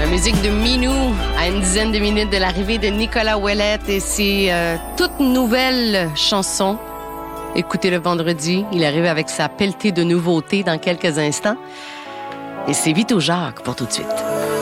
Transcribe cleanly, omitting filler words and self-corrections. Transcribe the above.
Musique de Minou à une dizaine de minutes de l'arrivée de Nicolas Ouellette et c'est toute nouvelle chanson. Écoutez le vendredi, il arrive avec sa pelletée de nouveautés dans quelques instants. Et c'est Vito Jacques pour tout de suite.